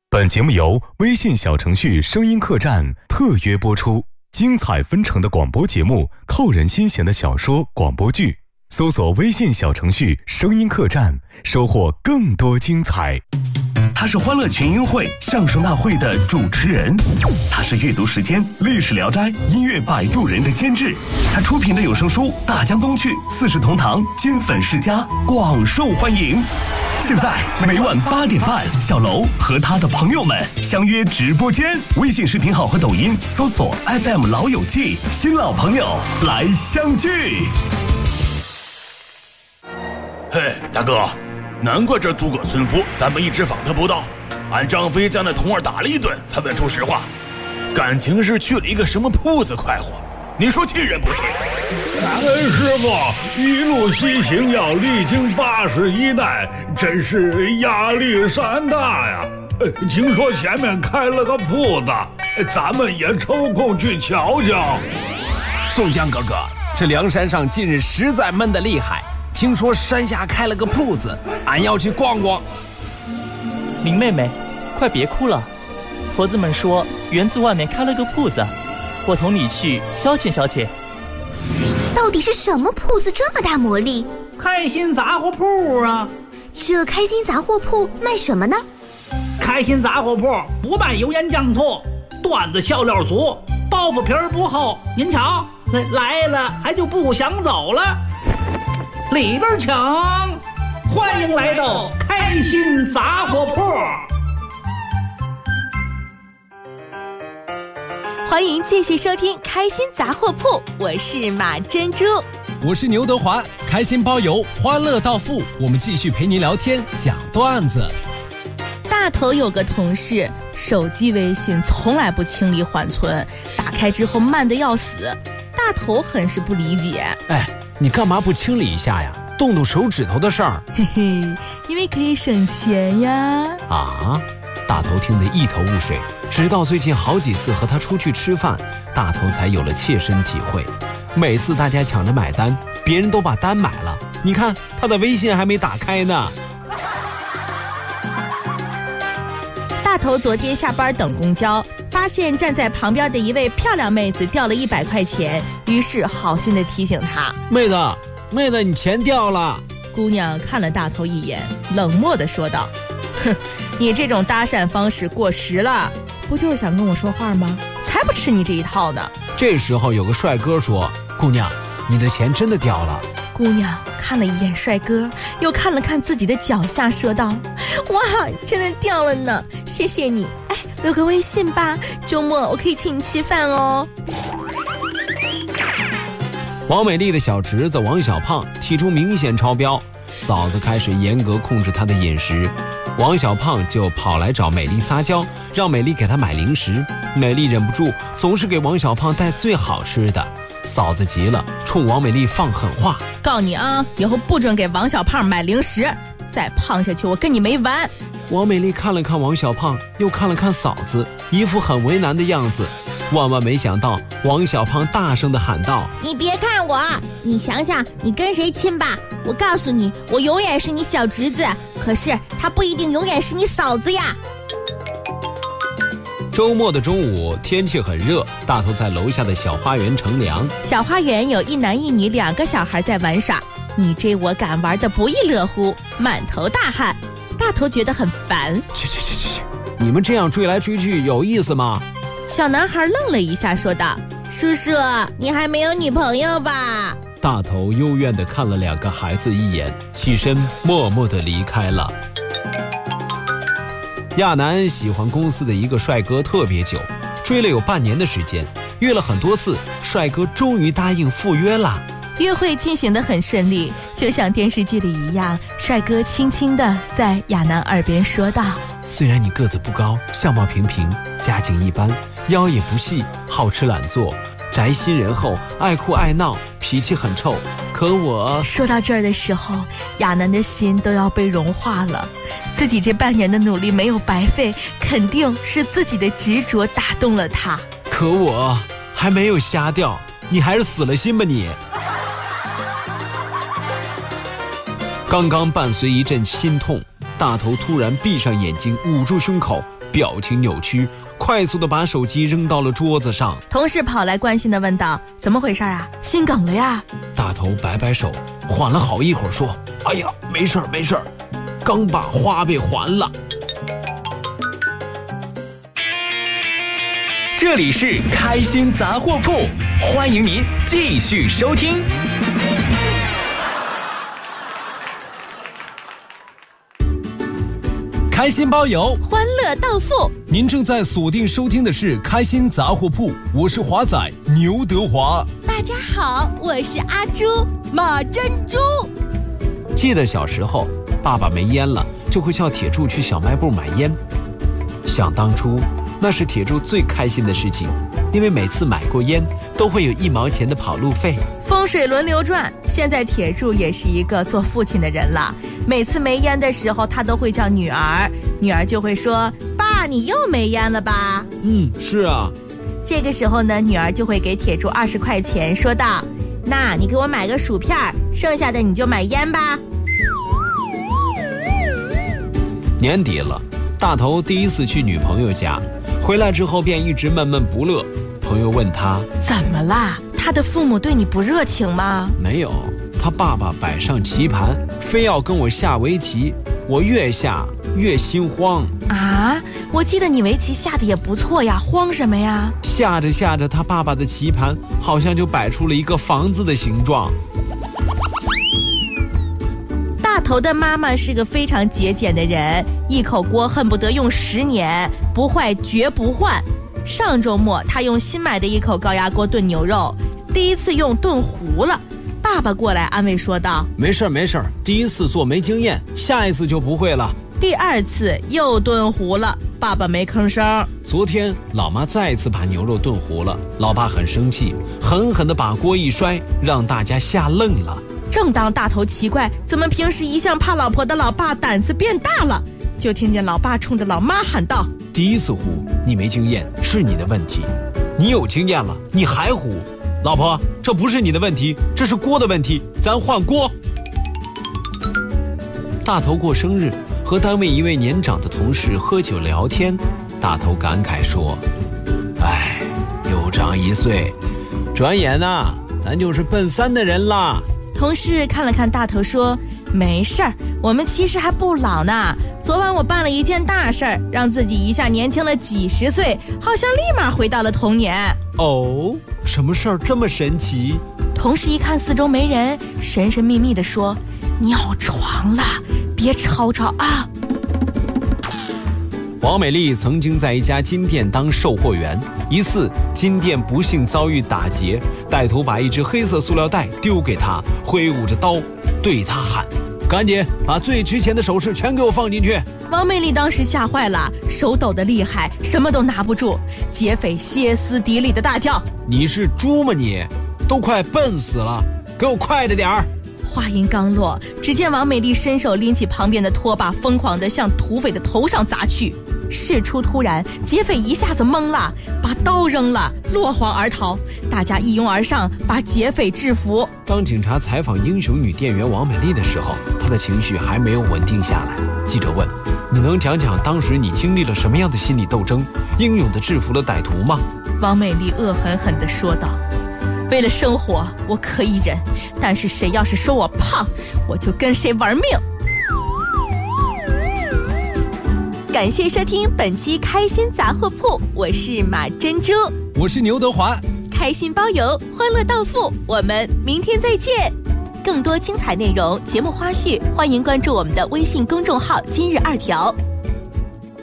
本节目由微信小程序声音客栈特约播出，精彩纷呈的广播节目，扣人心弦的小说广播剧，搜索微信小程序声音客栈，收获更多精彩。 他是欢乐群英会相声大会的主持人，他是阅读时间历史聊斋音乐摆渡人的监制，他出品的有声书《大江东去》四世同堂金粉世家广受欢迎。现在每晚8点半，小楼和他的朋友们相约直播间，微信视频号和抖音搜索 FM 老友记，新老朋友来相聚。 嘿，大哥，难怪这诸葛村夫咱们一直访他不到，俺张飞将那童儿打了一顿才问出实话，感情是去了一个什么铺子快活，你说气人不气？ 师傅一路西行要历经81代，真是压力山大呀。听说前面开了个铺子，咱们也抽空去瞧瞧。 宋江哥哥，这梁山上近日实在闷得厉害，听说山下开了个铺子，俺要去逛逛。 林妹妹，快别哭了，婆子们说园子外面开了个铺子，我同你去消遣消遣。 到底是什么铺子这么大魔力？ 开心杂货铺啊！ 这开心杂货铺卖什么呢？ 开心杂货铺不卖油盐酱醋，段子笑料足，包袱皮儿不厚。您瞧，来了还就不想走了。里边请，欢迎来到开心杂货铺。 欢迎继续收听开心杂货铺，我是马珍珠， 我是牛德华，开心包邮，欢乐到付，我们继续陪您聊天讲段子。 大头有个同事，手机微信从来不清理缓存，打开之后慢得要死，大头很是不理解。 你干嘛不清理一下呀？动动手指头的事儿。 嘿嘿，因为可以省钱呀。 啊？大头听得一头雾水，直到最近好几次和他出去吃饭，大头才有了切身体会。每次大家抢着买单，别人都把单买了，你看他的微信还没打开呢。 大头昨天下班等公交，发现站在旁边的一位漂亮妹子掉了100块钱，于是好心的提醒她： 妹子，你钱掉了。 姑娘看了大头一眼，冷漠地说道：哼，你这种搭讪方式过时了，不就是想跟我说话吗？才不吃你这一套呢。 这时候有个帅哥说：姑娘，你的钱真的掉了。 姑娘看了一眼帅哥，又看了看自己的脚下，说道：哇，真的掉了呢，谢谢你。留个微信吧，周末我可以请你吃饭哦。 王美丽的小侄子王小胖体重明显超标，嫂子开始严格控制他的饮食，王小胖就跑来找美丽撒娇，让美丽给他买零食。美丽忍不住总是给王小胖带最好吃的，嫂子急了，冲王美丽放狠话： 告你啊，以后不准给王小胖买零食，再胖下去我跟你没完。 王美丽看了看王小胖，又看了看嫂子，一副很为难的样子。万万没想到，王小胖大声地喊道： 你别看我，你想想你跟谁亲吧，我告诉你，我永远是你小侄子，可是他不一定永远是你嫂子呀。 周末的中午，天气很热，大头在楼下的小花园乘凉。 小花园有一男一女2个小孩在玩耍，你追我赶，玩得不亦乐乎，满头大汗。大头觉得很烦， 去，你们这样追来追去有意思吗？ 小男孩愣了一下，说道：叔叔，你还没有女朋友吧？ 大头幽怨地看了2个孩子一眼，起身默默地离开了。亚楠喜欢公司的一个帅哥特别久，追了有半年的时间，约了很多次，帅哥终于答应赴约了。 约会进行得很顺利，就像电视剧里一样，帅哥轻轻地在亚楠耳边说道： 虽然你个子不高，相貌平平，家境一般，腰也不细，好吃懒做，宅心仁厚，爱哭爱闹，脾气很臭，可我…… 说到这儿的时候，亚楠的心都要被融化了，自己这半年的努力没有白费，肯定是自己的执着打动了他。 可我还没有瞎掉，你还是死了心吧你。刚刚伴随一阵心痛，大头突然闭上眼睛，捂住胸口， 表情扭曲，快速地把手机扔到了桌子上。 同事跑来关心地问道：“怎么回事啊？心梗了呀？” 大头摆摆手，缓了好一会儿说：“哎呀，没事儿没事儿，刚把花呗还了。” 这里是开心杂货铺，欢迎您继续收听。 开心包邮， 欢乐到付。 您正在锁定收听的是开心杂货铺，我是华仔牛德华。 大家好，我是阿朱马珍珠。 记得小时候，爸爸没烟了，就会叫铁柱去小卖部买烟。想当初，那是铁柱最开心的事情，因为每次买过烟，都会有1毛钱的跑路费。 风水轮流转，现在铁柱也是一个做父亲的人了。每次没烟的时候，他都会叫女儿，女儿就会说：“爸，你又没烟了吧？” 是啊。 这个时候呢，女儿就会给铁柱20块钱，说道：“那你给我买个薯片，剩下的你就买烟吧。” 年底了，大头第一次去女朋友家，回来之后便一直闷闷不乐。朋友问他：“ 怎么啦？他的父母对你不热情吗？” 没有，他爸爸摆上棋盘，非要跟我下围棋，我越下越心慌。 啊，我记得你围棋下的也不错呀，慌什么呀？ 下着下着，他爸爸的棋盘好像就摆出了一个房子的形状。 大头的妈妈是个非常节俭的人，一口锅恨不得用10年，不坏绝不换。上周末他用新买的一口高压锅炖牛肉，第一次用炖糊了。爸爸过来安慰说道：“ 没事没事，第一次做没经验，下一次就不会了。” 第2次又炖糊了，爸爸没吭声。 昨天老妈再次把牛肉炖糊了，老爸很生气，狠狠地把锅一摔，让大家吓愣了。 正当大头奇怪怎么平时一向怕老婆的老爸胆子变大了，就听见老爸冲着老妈喊道：“ 第一次糊你没经验是你的问题，你有经验了你还糊，老婆，这不是你的问题，这是锅的问题，咱换锅。”大头过生日，和单位一位年长的同事喝酒聊天，大头感慨说：“哎，又长1岁，转眼啊，咱就是奔3的人啦。” 同事看了看大头说：“没事儿，我们其实还不老呢。昨晚我办了一件大事儿，让自己一下年轻了几十岁，好像立马回到了童年。” 哦，什么事儿这么神奇？ 同事一看四周没人，神神秘秘地说：“尿床了，别吵吵啊。” 王美丽曾经在一家金店当售货员，一次金店不幸遭遇打劫，歹徒把一只黑色塑料袋丢给她，挥舞着刀对她喊：“赶紧把最值钱的首饰全给我放进去。” 王美丽当时吓坏了，手抖得厉害，什么都拿不住。劫匪歇斯底里的大叫：“ 你是猪吗你？都快笨死了，给我快着点儿！” 话音刚落，只见王美丽伸手拎起旁边的拖把，疯狂地向土匪的头上砸去。事出突然，劫匪一下子懵了，把刀扔了，落荒而逃。大家一拥而上，把劫匪制服。 当警察采访英雄女店员王美丽的时候，她的情绪还没有稳定下来。记者问：“你能讲讲当时你经历了什么样的心理斗争，英勇地制服了歹徒吗？” 王美丽恶狠狠地说道：“为了生活，我可以忍，但是谁要是说我胖，我就跟谁玩命。”感谢收听本期开心杂货铺，我是马珍珠， 我是牛德华， 开心包邮，欢乐到付，我们明天再见。更多精彩内容、节目花絮，欢迎关注我们的微信公众号“今日2条”。